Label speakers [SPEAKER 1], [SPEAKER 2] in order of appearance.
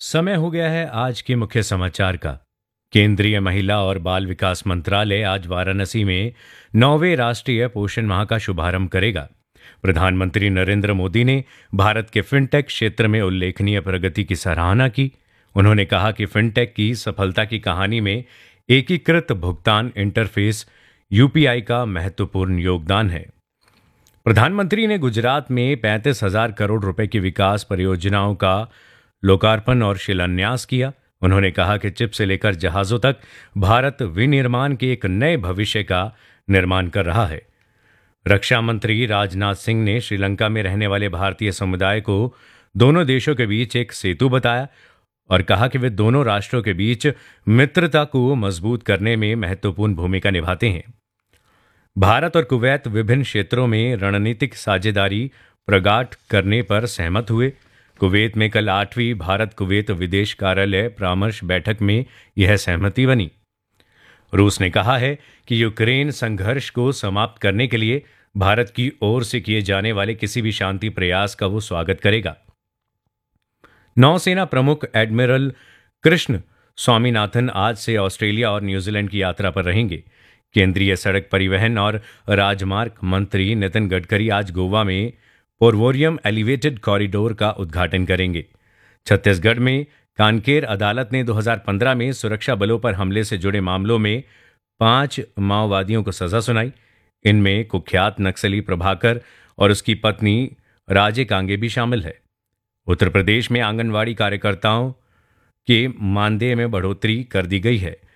[SPEAKER 1] समय हो गया है आज के मुख्य समाचार का। केंद्रीय महिला और बाल विकास मंत्रालय आज वाराणसी में 9वें राष्ट्रीय पोषण माह का शुभारंभ करेगा। प्रधानमंत्री नरेंद्र मोदी ने भारत के फिनटेक क्षेत्र में उल्लेखनीय प्रगति की सराहना की। उन्होंने कहा कि फिनटेक की सफलता की कहानी में एकीकृत भुगतान इंटरफेस यूपीआई का महत्वपूर्ण योगदान है। प्रधानमंत्री ने गुजरात में 35,000 करोड़ रुपए की विकास परियोजनाओं का लोकार्पण और शिलान्यास किया। उन्होंने कहा कि चिप से लेकर जहाजों तक भारत विनिर्माण के एक नए भविष्य का निर्माण कर रहा है। रक्षा मंत्री राजनाथ सिंह ने श्रीलंका में रहने वाले भारतीय समुदाय को दोनों देशों के बीच एक सेतु बताया और कहा कि वे दोनों राष्ट्रों के बीच मित्रता को मजबूत करने में महत्वपूर्ण भूमिका निभाते हैं। भारत और कुवैत विभिन्न क्षेत्रों में रणनीतिक साझेदारी प्रगाढ़ करने पर सहमत हुए। कुवैत में कल 8वीं भारत कुवैत विदेश कार्यालय परामर्श बैठक में यह सहमति बनी। रूस ने कहा है कि यूक्रेन संघर्ष को समाप्त करने के लिए भारत की ओर से किए जाने वाले किसी भी शांति प्रयास का वो स्वागत करेगा। नौसेना प्रमुख एडमिरल कृष्ण स्वामीनाथन आज से ऑस्ट्रेलिया और न्यूजीलैंड की यात्रा पर रहेंगे। केंद्रीय सड़क परिवहन और राजमार्ग मंत्री नितिन गडकरी आज गोवा में पोरवोरियम एलिवेटेड कॉरिडोर का उद्घाटन करेंगे। छत्तीसगढ़ में कांकेर अदालत ने 2015 में सुरक्षा बलों पर हमले से जुड़े मामलों में 5 माओवादियों को सजा सुनाई। इनमें कुख्यात नक्सली प्रभाकर और उसकी पत्नी राजे कांगे भी शामिल है। उत्तर प्रदेश में आंगनवाड़ी कार्यकर्ताओं के मानदेय में बढ़ोतरी कर दी गई है।